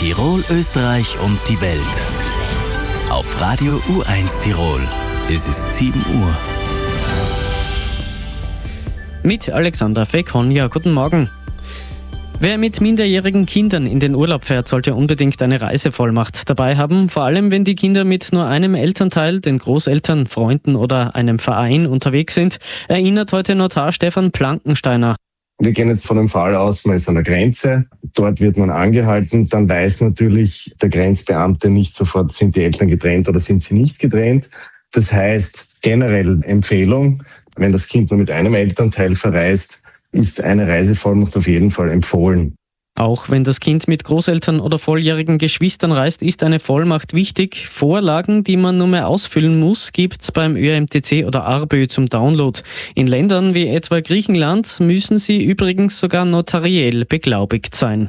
Tirol, Österreich und die Welt. Auf Radio U1 Tirol. Es ist 7 Uhr. Mit Alexandra Fekonja. Guten Morgen. Wer mit minderjährigen Kindern in den Urlaub fährt, sollte unbedingt eine Reisevollmacht dabei haben. Vor allem, wenn die Kinder mit nur einem Elternteil, den Großeltern, Freunden oder einem Verein unterwegs sind, erinnert heute Notar Stefan Plankensteiner. Wir gehen jetzt von dem Fall aus, man ist an der Grenze, dort wird man angehalten, dann weiß natürlich der Grenzbeamte nicht sofort, sind die Eltern getrennt oder sind sie nicht getrennt. Das heißt, generell Empfehlung, wenn das Kind nur mit einem Elternteil verreist, ist eine Reisevollmacht auf jeden Fall empfohlen. Auch wenn das Kind mit Großeltern oder volljährigen Geschwistern reist, ist eine Vollmacht wichtig. Vorlagen, die man nur mehr ausfüllen muss, gibt's beim ÖMTC oder ARBÖ zum Download. In Ländern wie etwa Griechenland müssen sie übrigens sogar notariell beglaubigt sein.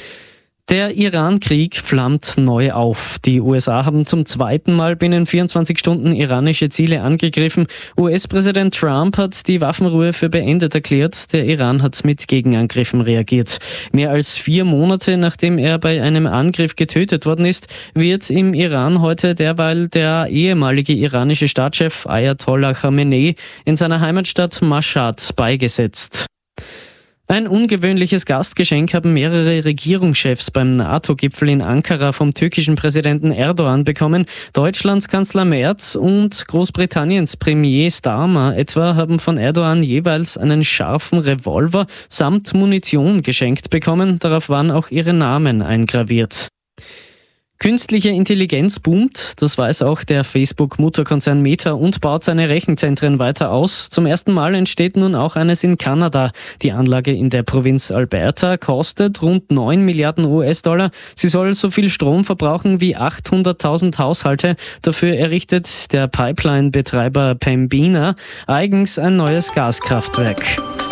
Der Iran-Krieg flammt neu auf. Die USA haben zum zweiten Mal binnen 24 Stunden iranische Ziele angegriffen. US-Präsident Trump hat die Waffenruhe für beendet erklärt. Der Iran hat mit Gegenangriffen reagiert. Mehr als 4 Monate nachdem er bei einem Angriff getötet worden ist, wird im Iran heute derweil der ehemalige iranische Staatschef Ayatollah Khamenei in seiner Heimatstadt Mashhad beigesetzt. Ein ungewöhnliches Gastgeschenk haben mehrere Regierungschefs beim NATO-Gipfel in Ankara vom türkischen Präsidenten Erdogan bekommen. Deutschlands Kanzler Merz und Großbritanniens Premier Starmer etwa haben von Erdogan jeweils einen scharfen Revolver samt Munition geschenkt bekommen. Darauf waren auch ihre Namen eingraviert. Künstliche Intelligenz boomt, das weiß auch der Facebook-Mutterkonzern Meta und baut seine Rechenzentren weiter aus. Zum ersten Mal entsteht nun auch eines in Kanada. Die Anlage in der Provinz Alberta kostet rund 9 Milliarden US-Dollar. Sie soll so viel Strom verbrauchen wie 800.000 Haushalte. Dafür errichtet der Pipeline-Betreiber Pembina eigens ein neues Gaskraftwerk.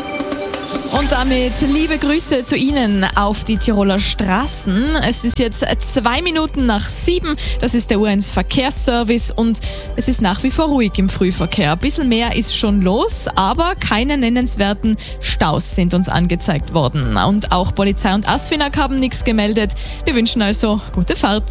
Und damit liebe Grüße zu Ihnen auf die Tiroler Straßen. Es ist jetzt 2 Minuten nach 7. Das ist der U1 Verkehrsservice und es ist nach wie vor ruhig im Frühverkehr. Ein bisschen mehr ist schon los, aber keine nennenswerten Staus sind uns angezeigt worden. Und auch Polizei und ASFINAG haben nichts gemeldet. Wir wünschen also gute Fahrt.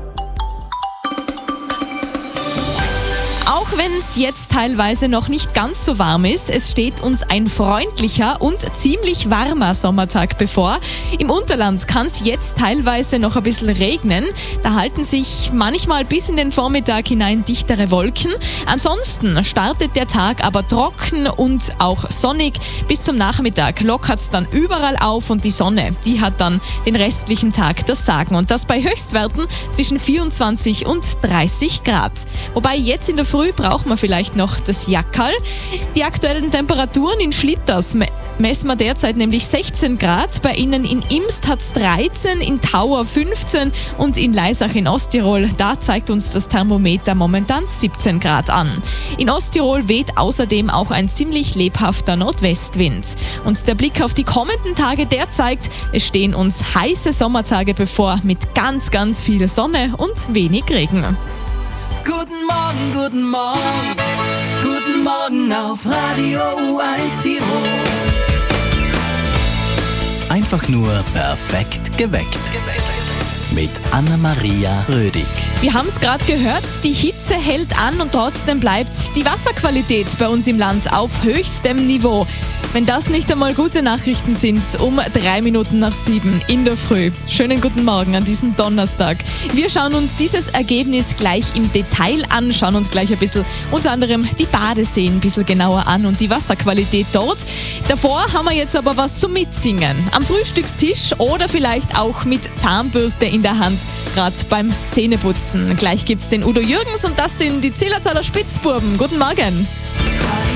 Auch wenn es jetzt teilweise noch nicht ganz so warm ist, es steht uns ein freundlicher und ziemlich warmer Sommertag bevor. Im Unterland kann es jetzt teilweise noch ein bisschen regnen. Da halten sich manchmal bis in den Vormittag hinein dichtere Wolken. Ansonsten startet der Tag aber trocken und auch sonnig. Bis zum Nachmittag lockert es dann überall auf und die Sonne, die hat dann den restlichen Tag das Sagen. Und das bei Höchstwerten zwischen 24 und 30 Grad. Wobei jetzt in der Früh braucht man vielleicht noch das Jackerl. Die aktuellen Temperaturen in Schlitters messen wir derzeit nämlich 16 Grad. Bei Ihnen in Imst hat es 13, in Tauer 15 und in Laisach in Osttirol, da zeigt uns das Thermometer momentan 17 Grad an. In Osttirol weht außerdem auch ein ziemlich lebhafter Nordwestwind. Und der Blick auf die kommenden Tage, der zeigt, es stehen uns heiße Sommertage bevor mit ganz, ganz viel Sonne und wenig Regen. Guten Morgen auf Radio U1 Tirol. Einfach nur perfekt geweckt. Mit Anna-Maria Rödig. Wir haben es gerade gehört, die Hitze hält an und trotzdem bleibt die Wasserqualität bei uns im Land auf höchstem Niveau. Wenn das nicht einmal gute Nachrichten sind, um 3 Minuten nach 7 in der Früh. Schönen guten Morgen an diesem Donnerstag. Wir schauen uns dieses Ergebnis gleich im Detail an, schauen uns gleich ein bisschen unter anderem die Badeseen ein bisschen genauer an und die Wasserqualität dort. Davor haben wir jetzt aber was zum Mitsingen. Am Frühstückstisch oder vielleicht auch mit Zahnbürste in der Hand, gerade beim Zähneputzen. Gleich gibt's den Udo Jürgens und das sind die Zillertaler Spitzbuben. Guten Morgen.